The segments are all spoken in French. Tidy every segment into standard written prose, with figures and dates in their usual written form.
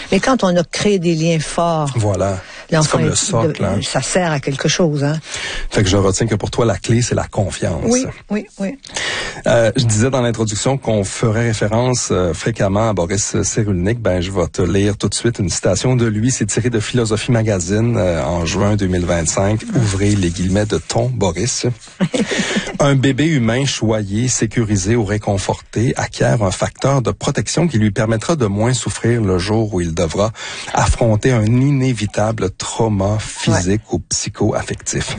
Mais quand on a créé des liens forts, voilà. C'est comme le socle. Ça sert à quelque chose. Hein. Fait que je retiens que pour toi, la clé, c'est la confiance. Oui. Je disais dans l'introduction qu'on ferait référence fréquemment à Boris Cyrulnik. Je vais te lire tout de suite une citation de lui. C'est tiré de Philosophie Magazine en juin 2025. Ouvrez les guillemets de ton Boris. Un bébé humain choyé, sécurisé ou réconforté acquiert un facteur de protection qui lui permettra de moins souffrir le jour où il devra affronter un inévitable trauma physique ou psycho-affectif.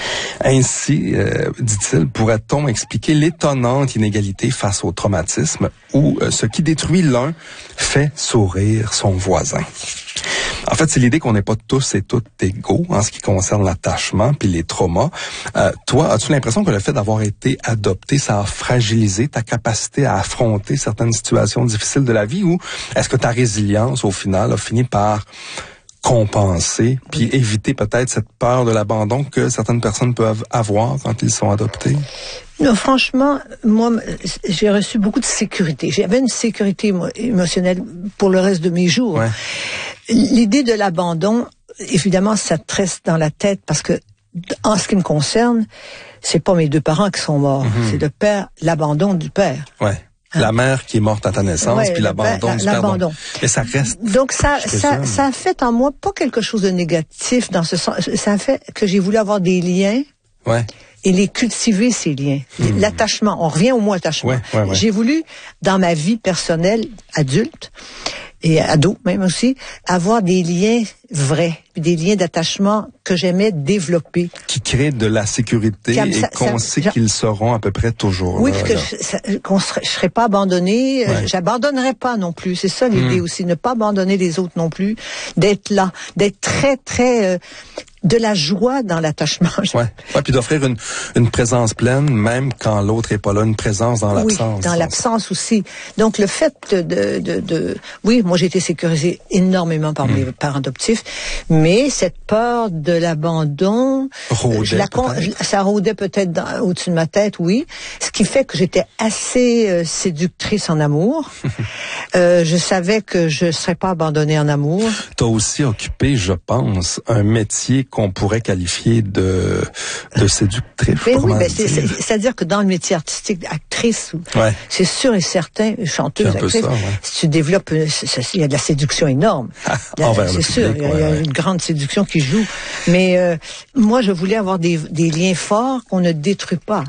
Ainsi, dit-il, pourrait-on expliquer l'étonnante inégalité face au traumatisme où ce qui détruit l'un fait sourire son voisin. En fait, c'est l'idée qu'on n'est pas tous et toutes égaux en ce qui concerne l'attachement puis les traumas. Toi, as-tu l'impression que le fait d'avoir été adopté, ça a fragilisé ta capacité à affronter certaines situations difficiles de la vie, ou est-ce que ta résilience, au final, a fini par compenser puis éviter peut-être cette peur de l'abandon que certaines personnes peuvent avoir quand ils sont adoptés? Non, franchement, moi, j'ai reçu beaucoup de sécurité. J'avais une sécurité émotionnelle pour le reste de mes jours. Ouais. L'idée de l'abandon, évidemment, ça te reste dans la tête parce que, en ce qui me concerne, c'est pas mes deux parents qui sont morts. C'est le père, l'abandon du père. Ouais. La mère qui est morte à ta naissance, puis l'abandon du père. Et ça reste. Donc ça a fait en moi pas quelque chose de négatif dans ce sens. Ça a fait que j'ai voulu avoir des liens. Ouais. Et les cultiver, ces liens. L'attachement. On revient au mot attachement. Ouais. J'ai voulu, dans ma vie personnelle, adulte, et ado même aussi, avoir des liens vrais, des liens d'attachement que j'aimais développer. Qui créent de la sécurité et qu'on sait qu'ils seront à peu près toujours oui, là. Oui, je serais pas abandonné, j'abandonnerais pas non plus. C'est ça l'idée aussi, ne pas abandonner les autres non plus, d'être là, d'être très, très... de la joie dans l'attachement. Puis d'offrir une présence pleine, même quand l'autre est pas là, une présence dans l'absence. Oui, dans l'absence aussi. Donc le fait oui, moi j'ai été sécurisée énormément par mes parents adoptifs, mais cette peur de l'abandon, ça rôdait peut-être au-dessus de ma tête, oui. Ce qui fait que j'étais assez séductrice en amour. Je savais que je serais pas abandonnée en amour. T'as aussi occupé, je pense, un métier qu'on pourrait qualifier de séductrice. Oui, c'est-à-dire que dans le métier artistique, actrice, c'est sûr et certain, chanteuse, actrice, si tu développes, il y a de la séduction énorme. C'est sûr, il y a une grande séduction qui joue. Mais moi, je voulais avoir des liens forts qu'on ne détruit pas.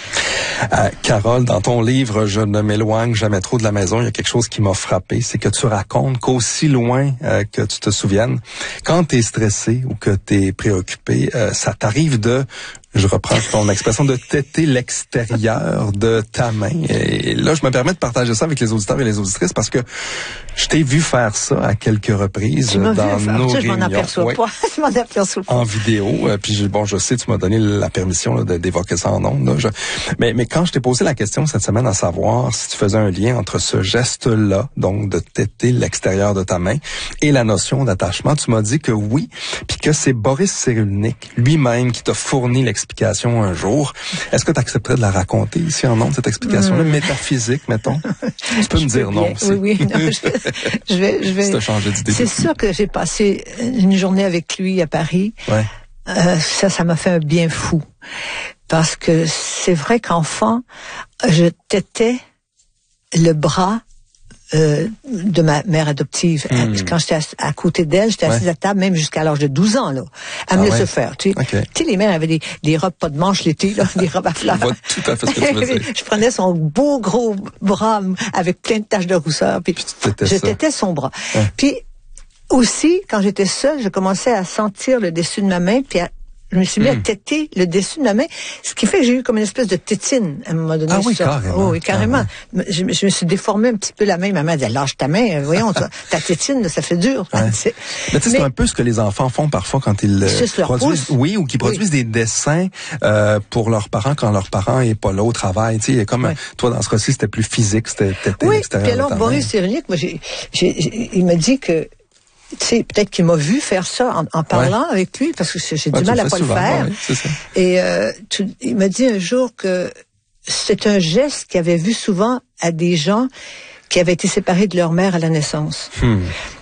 Carole, dans ton livre « Je ne m'éloigne jamais trop de la maison », il y a quelque chose qui m'a frappé, c'est que tu racontes qu'aussi loin que tu te souviennes, quand tu es stressé ou que tu es préoccupé, ça t'arrive je reprends ton expression, de téter l'extérieur de ta main. Et là, je me permets de partager ça avec les auditeurs et les auditrices parce que je t'ai vu faire ça à quelques reprises dans nos réunions. Je m'en aperçois pas. Je m'en aperçois pas. En vidéo. Puis je sais, tu m'as donné la permission d'évoquer ça en ondes. Mais quand je t'ai posé la question cette semaine à savoir si tu faisais un lien entre ce geste-là, donc de téter l'extérieur de ta main, et la notion d'attachement, tu m'as dit que oui, puis que c'est Boris Cyrulnik lui-même qui t'a fourni l'explication un jour. Est-ce que tu accepterais de la raconter ici en ondes, cette explication-là, métaphysique, mettons? Tu peux me dire non aussi. Oui. Non, je vais. Si t'as changé d'idée. C'est sûr que j'ai passé une journée avec lui à Paris. Ouais. Ça m'a fait un bien fou. Parce que c'est vrai qu'enfant, je tétais le bras de ma mère adoptive. Quand j'étais à côté d'elle, j'étais assise à table, même jusqu'à l'âge de 12 ans, là. Elle me laissait faire, tu sais. Okay. Tu sais, les mères avaient des robes pas de manches l'été, là, des robes à fleurs. Je vois tout à fait ce que tu veux dire. Je prenais son beau gros bras avec plein de taches de rousseur, puis je tétais son bras. Ouais. Puis aussi, quand j'étais seule, je commençais à sentir le dessus de ma main, puis je me suis mis à téter le dessus de ma main, ce qui fait que j'ai eu comme une espèce de tétine à un moment donné. Ah oui, carrément. Oh, oui, carrément. Je me suis déformé un petit peu la main. Ma mère disait, lâche ta main, voyons, ta tétine, ça fait dur. Ouais. Mais tu sais, c'est un peu ce que les enfants font parfois quand ils produisent, ou qui produisent des dessins pour leurs parents quand leurs parents est pas là au travail. Tu sais, comme toi dans ce cas-ci, c'était plus physique, c'était l'extérieur. Puis alors Boris Cyrulnik, moi, il m'a dit que tu sais, peut-être qu'il m'a vu faire ça en parlant avec lui, parce que j'ai du mal à pas le faire. C'est ça. Et il m'a dit un jour que c'est un geste qu'il avait vu souvent à des gens qui avaient été séparés de leur mère à la naissance.